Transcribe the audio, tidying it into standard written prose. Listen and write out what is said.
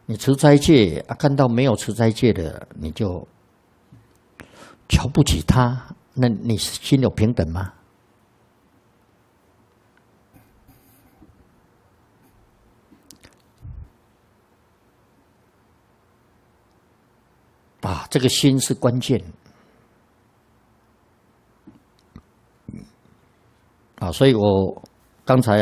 你持斋戒啊，看到没有持斋戒的，你就瞧不起他，那你心有平等吗？啊，这个心是关键。啊，所以我刚才